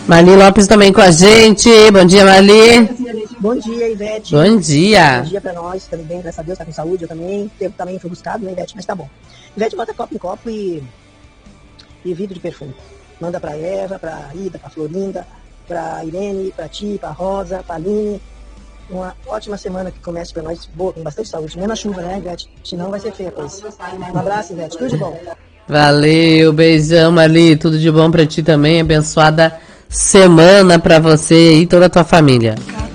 Marli Lopes também com a gente. Bom dia, Marli. Bom dia, Ivete. Bom dia. Bom dia pra nós, também bem, graças a Deus, tá com saúde, eu também. O tempo também foi buscado, né, Ivete? Mas tá bom. Ivete, bota copo em copo e vidro de perfume. Manda pra Eva, pra Ida, pra Florinda, pra Irene, pra ti, pra Rosa, pra Aline. Uma ótima semana que comece pra nós, boa, com bastante saúde. Menos chuva, né, Ivete? Senão vai ser feia a coisa. Um abraço, Ivete. Tudo de bom. Valeu, beijão, Marli. Tudo de bom pra ti também. Abençoada semana pra você e toda a tua família.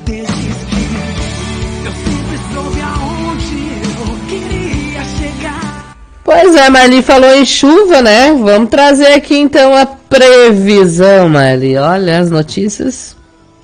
Pois é, Marli falou em chuva, né? Vamos trazer aqui então a previsão, Marli. Olha as notícias.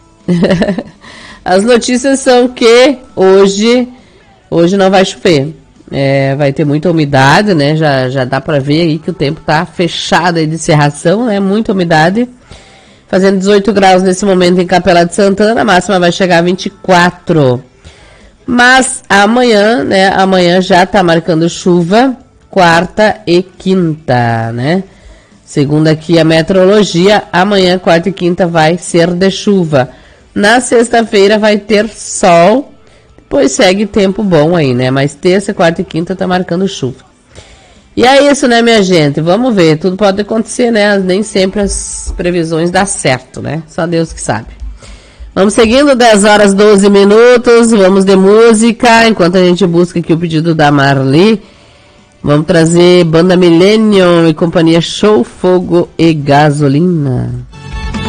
As notícias são que hoje não vai chover. Vai ter muita umidade, né? Já dá pra ver aí que o tempo tá fechado aí de cerração, né? Muita umidade. Fazendo 18 graus nesse momento em Capela de Santana, a máxima vai chegar a 24. Mas amanhã, né? Amanhã já tá marcando chuva, quarta e quinta, né? Segundo aqui a meteorologia, amanhã, quarta e quinta vai ser de chuva. Na sexta-feira vai ter sol, depois segue tempo bom aí, né? Mas terça, quarta e quinta tá marcando chuva. E é isso, né, minha gente? Vamos ver, tudo pode acontecer, né? Nem sempre as previsões dão certo, né? Só Deus que sabe. Vamos seguindo, 10 horas 12 minutos, vamos de música, enquanto a gente busca aqui o pedido da Marli. Vamos trazer Banda Millennium e companhia Show, Fogo e Gasolina.